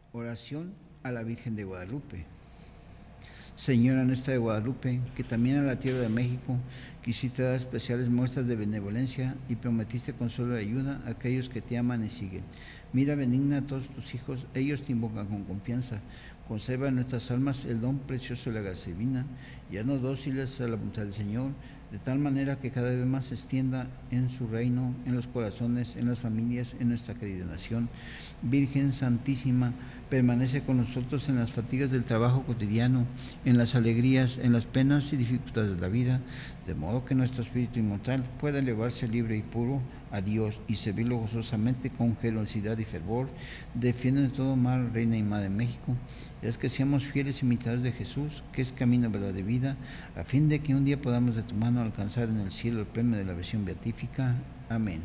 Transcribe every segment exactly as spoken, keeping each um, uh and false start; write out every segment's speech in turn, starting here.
Oración a la Virgen de Guadalupe. Señora nuestra de Guadalupe, que también a la tierra de México quisiste dar especiales muestras de benevolencia y prometiste consuelo y ayuda a aquellos que te aman y siguen. Mira benigna a todos tus hijos, ellos te invocan con confianza. Conserva en nuestras almas el don precioso de la gracia divina, y haznos dóciles a la voluntad del Señor, de tal manera que cada vez más se extienda en su reino, en los corazones, en las familias, en nuestra querida nación. Virgen Santísima, permanece con nosotros en las fatigas del trabajo cotidiano, en las alegrías, en las penas y dificultades de la vida, de modo que nuestro espíritu inmortal pueda elevarse libre y puro a Dios y servirlo gozosamente con generosidad y fervor. Defiende de todo mal, Reina y Madre de México, y haz que seamos fieles imitadores de Jesús, que es camino, verdad de vida, a fin de que un día podamos de tu mano alcanzar en el cielo el premio de la visión beatífica. Amén.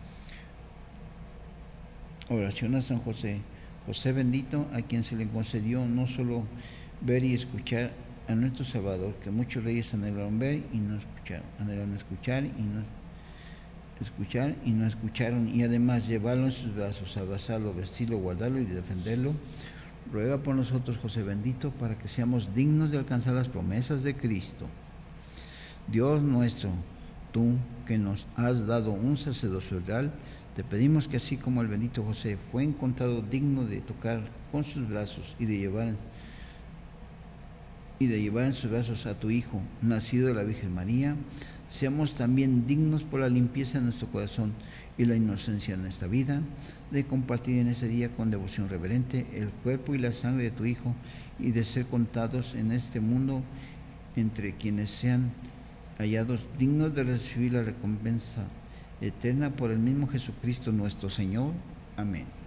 Oración a San José. José bendito, a quien se le concedió no solo ver y escuchar a nuestro Salvador, que muchos reyes anhelaron ver y no escucharon, anhelaron escuchar y no escuchar y no escucharon, y además llevarlo en sus brazos, abrazarlo, vestirlo, guardarlo y defenderlo. Ruega por nosotros, José bendito, para que seamos dignos de alcanzar las promesas de Cristo. Dios nuestro, tú que nos has dado un sacerdocio real, te pedimos que así como el bendito José fue encontrado digno de tocar con sus brazos y de llevar y de llevar en sus brazos a tu Hijo, nacido de la Virgen María, seamos también dignos por la limpieza de nuestro corazón y la inocencia de nuestra vida, de compartir en este día con devoción reverente el cuerpo y la sangre de tu Hijo y de ser contados en este mundo entre quienes sean hallados dignos de recibir la recompensa eterna por el mismo Jesucristo nuestro Señor. Amén.